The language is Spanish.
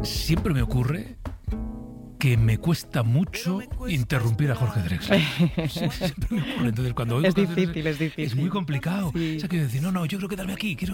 siempre me ocurre que me cuesta mucho interrumpir a Jorge Drexler. Siempre me ocurre. Entonces, cuando oigo Es difícil. es muy complicado. Sí. O sea, quiero decir, no, yo quiero quedarme aquí,